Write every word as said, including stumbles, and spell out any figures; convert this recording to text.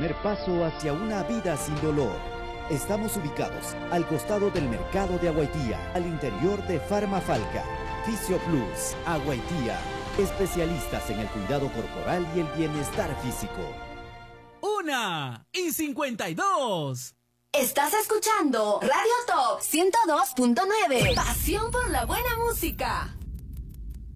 primer paso hacia una vida sin dolor. Estamos ubicados al costado del mercado de Aguaitía, al interior de Farmafalca. Fisio Plus, Aguaitía. Especialistas en el cuidado corporal y el bienestar físico. Una y cincuenta y dos. Estás escuchando Radio Top ciento dos punto nueve. Pasión por la buena música.